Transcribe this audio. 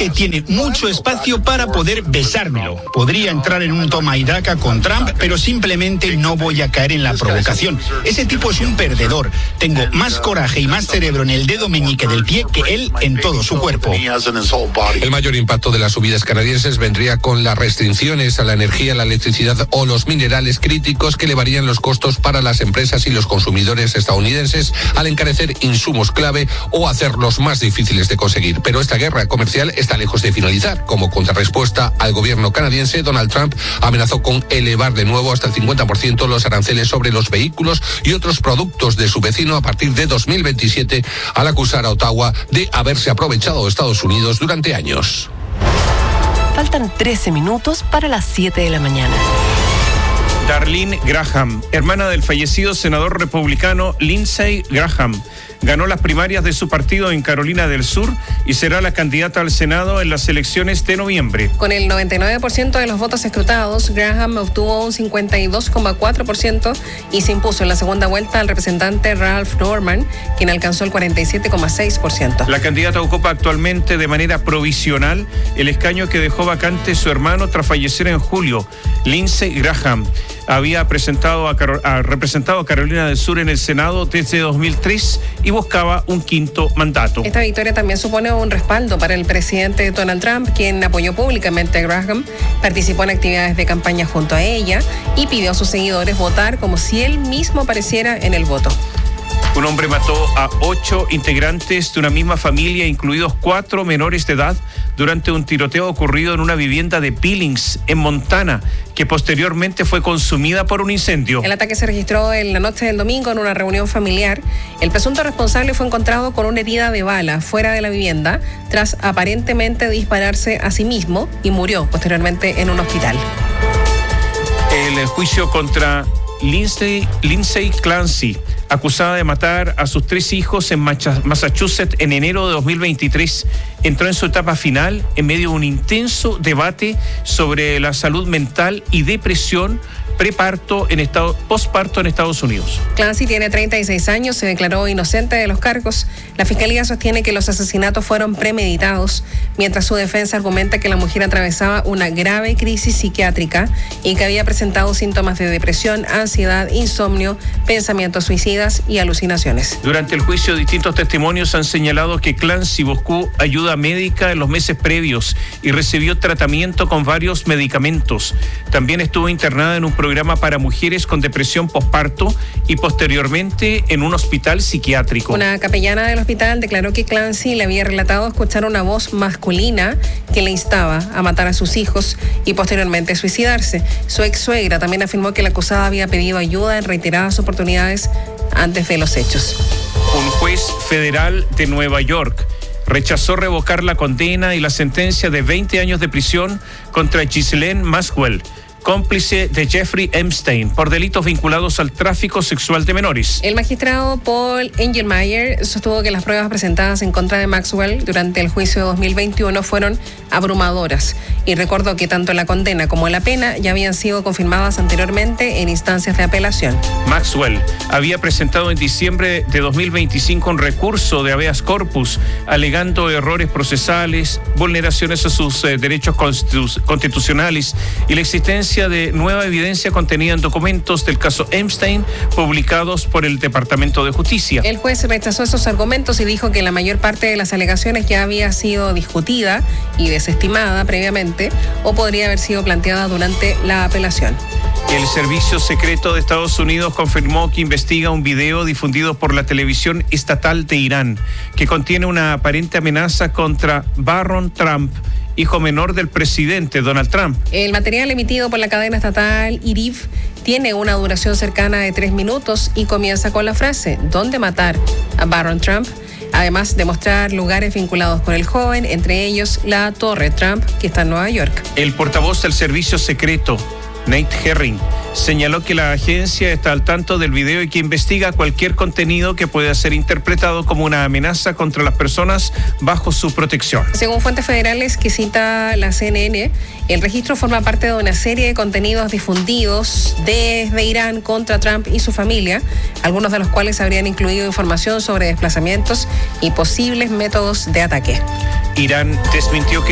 que tiene mucho espacio para poder besármelo. Podría entrar en un toma y daca con Trump, pero simplemente no voy a caer en la provocación. Ese tipo es un perdedor. Tengo más coraje y más cerebro en el dedo meñique del pie que él en todo su cuerpo. El mayor impacto de las subidas canadienses vendría con las restricciones a la energía, la electricidad o los minerales críticos que elevarían los costos para las empresas y los consumidores estadounidenses al encarecer insumos clave o hacerlos más difíciles de conseguir. Pero esta guerra comercial está lejos de finalizar. Como contrarrespuesta al gobierno canadiense, Donald Trump amenazó con elevar de nuevo hasta el 50% los aranceles sobre los vehículos y otros productos de su vecino a partir de 2027, al acusar a Ottawa de haberse aprovechado de Estados Unidos durante años. Faltan 13 minutos para las 7 de la mañana. Darlene Graham, hermana del fallecido senador republicano Lindsey Graham, ganó las primarias de su partido en Carolina del Sur y será la candidata al Senado en las elecciones de noviembre. Con el 99% de los votos escrutados, Graham obtuvo un 52,4% y se impuso en la segunda vuelta al representante Ralph Norman, quien alcanzó el 47,6%. La candidata ocupa actualmente de manera provisional el escaño que dejó vacante su hermano tras fallecer en julio. Lindsey Graham había representado a Carolina del Sur en el Senado desde 2003 y buscaba un quinto mandato. Esta victoria también supone un respaldo para el presidente Donald Trump, quien apoyó públicamente a Graham, participó en actividades de campaña junto a ella y pidió a sus seguidores votar como si él mismo apareciera en el voto. Un hombre mató a 8 integrantes de una misma familia, incluidos 4 menores de edad, durante un tiroteo ocurrido en una vivienda de Billings, en Montana, que posteriormente fue consumida por un incendio. El ataque se registró en la noche del domingo en una reunión familiar. El presunto responsable fue encontrado con una herida de bala fuera de la vivienda, tras aparentemente dispararse a sí mismo, y murió posteriormente en un hospital. El juicio contra Lindsay Clancy, acusada de matar a sus 3 hijos en Massachusetts en enero de 2023, entró en su etapa final en medio de un intenso debate sobre la salud mental y depresión posparto en Estados Unidos. Clancy tiene 36 años, se declaró inocente de los cargos. La fiscalía sostiene que los asesinatos fueron premeditados, mientras su defensa argumenta que la mujer atravesaba una grave crisis psiquiátrica y que había presentado síntomas de depresión, ansiedad, insomnio, pensamientos suicidas y alucinaciones. Durante el juicio, distintos testimonios han señalado que Clancy buscó ayuda médica en los meses previos y recibió tratamiento con varios medicamentos. También estuvo internada en un programa para mujeres con depresión posparto y posteriormente en un hospital psiquiátrico. Una capellana del hospital declaró que Clancy le había relatado escuchar una voz masculina que le instaba a matar a sus hijos y posteriormente suicidarse. Su ex suegra también afirmó que la acusada había pedido ayuda en reiteradas oportunidades antes de los hechos. Un juez federal de Nueva York rechazó revocar la condena y la sentencia de 20 años de prisión contra Ghislaine Maxwell, cómplice de Jeffrey Epstein, por delitos vinculados al tráfico sexual de menores. El magistrado Paul Engelmeyer sostuvo que las pruebas presentadas en contra de Maxwell durante el juicio de 2021 fueron abrumadoras y recordó que tanto la condena como la pena ya habían sido confirmadas anteriormente en instancias de apelación. Maxwell había presentado en diciembre de 2025 un recurso de habeas corpus alegando errores procesales, vulneraciones a sus derechos constitucionales y la existencia de nueva evidencia contenida en documentos del caso Epstein publicados por el Departamento de Justicia. El juez rechazó esos argumentos y dijo que la mayor parte de las alegaciones ya había sido discutida y desestimada previamente o podría haber sido planteada durante la apelación. El Servicio Secreto de Estados Unidos confirmó que investiga un video difundido por la televisión estatal de Irán que contiene una aparente amenaza contra Barron Trump, hijo menor del presidente Donald Trump. El material emitido por la cadena estatal IRIV tiene una duración cercana de 3 minutos y comienza con la frase ¿dónde matar a Barron Trump?, además de mostrar lugares vinculados con el joven, entre ellos la Torre Trump, que está en Nueva York. El portavoz del Servicio Secreto, Nate Herring, señaló que la agencia está al tanto del video y que investiga cualquier contenido que pueda ser interpretado como una amenaza contra las personas bajo su protección. Según fuentes federales que cita la CNN, el registro forma parte de una serie de contenidos difundidos desde Irán contra Trump y su familia, algunos de los cuales habrían incluido información sobre desplazamientos y posibles métodos de ataque. Irán desmintió que